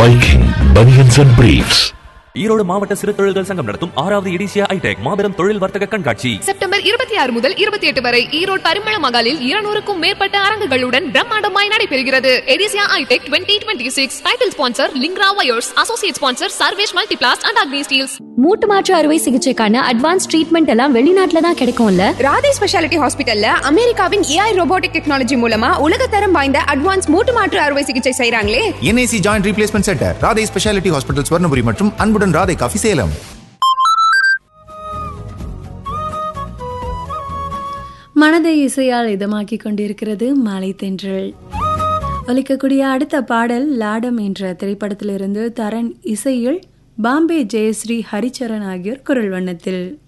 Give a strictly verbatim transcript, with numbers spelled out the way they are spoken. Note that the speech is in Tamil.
Viking Bunions and Briefs. Erode மாவட்ட சிறு தொழில்கள் சங்கம் நடத்தும் ஆறாவது எடிசியா ஐடெக் மாபெரும் தொழில் வர்த்தக கண்காட்சி செப்டம்பர் இருபத்தி ஆறு முதல் இருபத்தி எட்டு வரை ஈரோடு பரிமள மகாலில் இருநூறுக்கும் மேற்பட்ட அரங்குகளுடன் பிரம்மாண்டமாய் நடைபெறுகிறது. எடிசியா ஐடெக் twenty twenty six title sponsor லிங்க்ரா wires, associate sponsor Sarvesh Multiplast and Agni Steeles. மூட்டு மாற்று அறுவை சிகிச்சைக்கான அட்வான்ஸ் ட்ரீட்மெண்ட் எல்லாம் வெளிநாட்டுல தான் கிடைக்கும்ல. ராதே ஸ்பெஷாலிட்டி ஹாஸ்பிட்டல்ல அமெரிக்காவின் ஏஐ ரோபோட்டிக் டெக்னாலஜி மூலமா உலகத்தரம் வாய்ந்த அட்வான்ஸ் மூட்டு மாற்று அறுவை சிகிச்சை செய்றாங்களே. NIC joint replacement centre, Radhe speciality hospital, Swarnapuri மற்றும் அன்புடன் ராதே காஃபி சேலம். மனதை இசையால் இதமாக்கிக் கொண்டிருக்கிறது மாலை தென்றல். ஒலிக்கக்கூடிய அடுத்த பாடல் லாடம் என்ற திரைப்படத்திலிருந்து தரன் இசையில் பாம்பே ஜெயஸ்ரீ ஹரிச்சரன் ஆகியோர் குரல் வண்ணத்தில்.